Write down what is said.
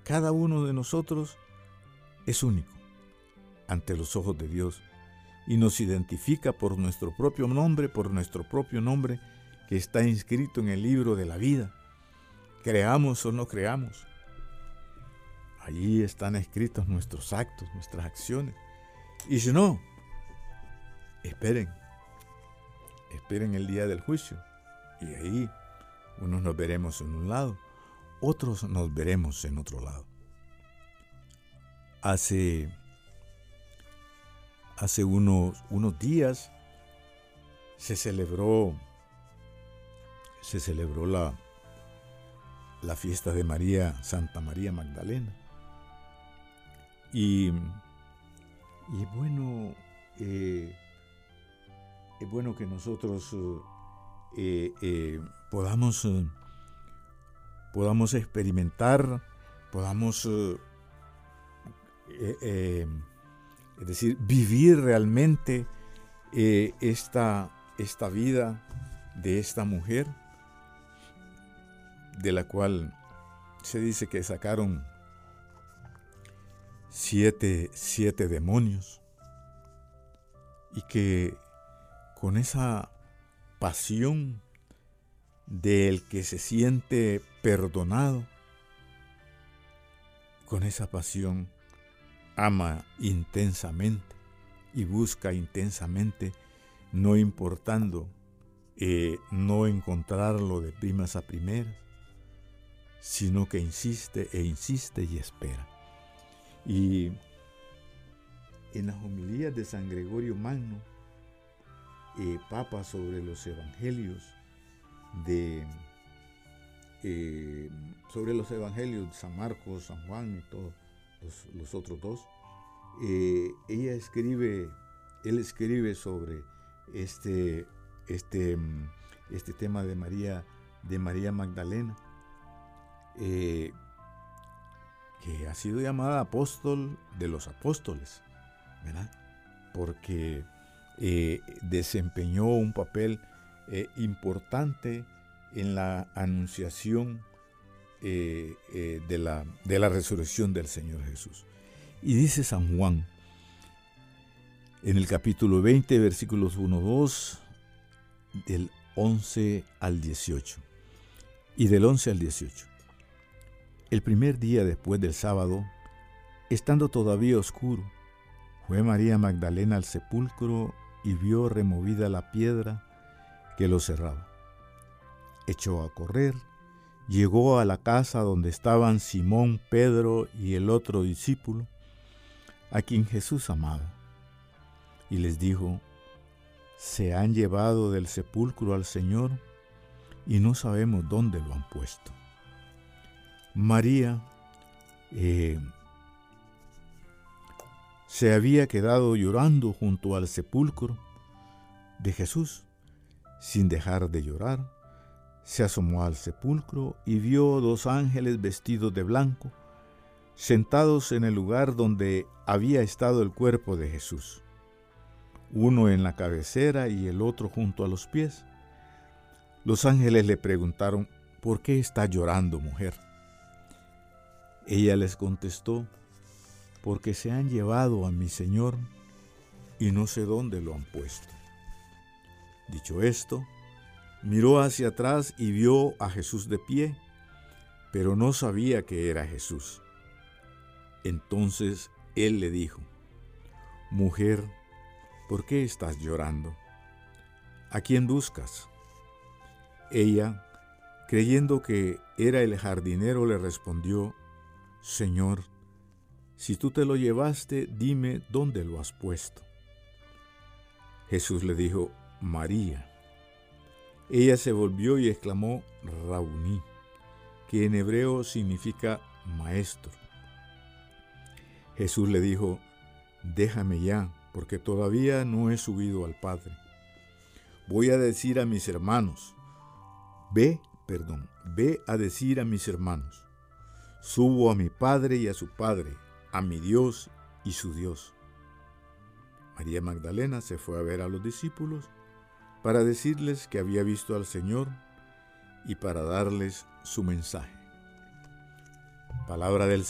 cada uno de nosotros es único ante los ojos de Dios y nos identifica por nuestro propio nombre que está inscrito en el libro de la vida. Creamos o no creamos, allí están escritos nuestros actos, nuestras acciones. Y si no, esperen el día del juicio, y ahí unos nos veremos en un lado, otros nos veremos en otro lado. Hace unos días se celebró la fiesta de Santa María Magdalena. Y bueno, es bueno que nosotros podamos experimentar, es decir, vivir realmente esta vida de esta mujer, de la cual se dice que sacaron 7 demonios, y que con esa pasión del que se siente perdonado, con esa pasión ama intensamente y busca intensamente, no importando no encontrarlo de primas a primeras, sino que insiste e insiste y espera. Y en las homilías de San Gregorio Magno, Papa, sobre los evangelios sobre los evangelios de San Marcos, San Juan y todos los otros dos, él escribe sobre este tema de María Magdalena, que ha sido llamada apóstol de los apóstoles, ¿verdad? Porque desempeñó un papel importante en la anunciación de la resurrección del Señor Jesús. Y dice San Juan, en el capítulo 20, versículos 1-2, del 11 al 18, y del 11 al 18. El primer día después del sábado, estando todavía oscuro, fue María Magdalena al sepulcro y vio removida la piedra que lo cerraba. Echó a correr, llegó a la casa donde estaban Simón, Pedro y el otro discípulo, a quien Jesús amaba, y les dijo: se han llevado del sepulcro al Señor y no sabemos dónde lo han puesto. María se había quedado llorando junto al sepulcro de Jesús. Sin dejar de llorar, se asomó al sepulcro y vio 2 ángeles vestidos de blanco, sentados en el lugar donde había estado el cuerpo de Jesús, uno en la cabecera y el otro junto a los pies. Los ángeles le preguntaron: ¿por qué está llorando, mujer? Ella les contestó: porque se han llevado a mi Señor y no sé dónde lo han puesto. Dicho esto, miró hacia atrás y vio a Jesús de pie, pero no sabía que era Jesús. Entonces él le dijo: mujer, ¿por qué estás llorando? ¿A quién buscas? Ella, creyendo que era el jardinero, le respondió: Señor, si tú te lo llevaste, dime dónde lo has puesto. Jesús le dijo: María. Ella se volvió y exclamó: Rabuní, que en hebreo significa maestro. Jesús le dijo: déjame ya, porque todavía no he subido al Padre. Voy a decir a mis hermanos, ve a decir a mis hermanos, subo a mi Padre y a su Padre, a mi Dios y su Dios. María Magdalena se fue a ver a los discípulos para decirles que había visto al Señor y para darles su mensaje. Palabra del